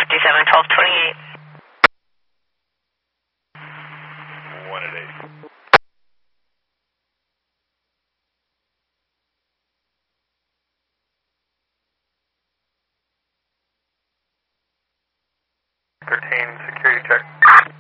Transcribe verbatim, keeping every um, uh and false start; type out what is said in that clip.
fifty-seven, twelve twenty-eight. One at eight. Thirteen, security check.